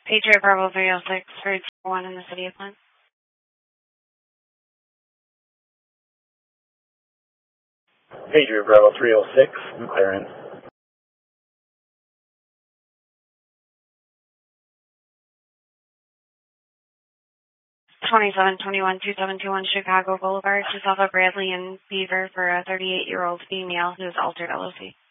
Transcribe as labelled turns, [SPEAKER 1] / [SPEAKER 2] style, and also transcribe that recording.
[SPEAKER 1] Patriot Bravo 306 for 1 in the city of Flint.
[SPEAKER 2] Patriot Bravo 306, clearance.
[SPEAKER 1] 2721-2721 Chicago Boulevard, just off of Bradley and Beaver for a 38-year-old female who is altered LOC.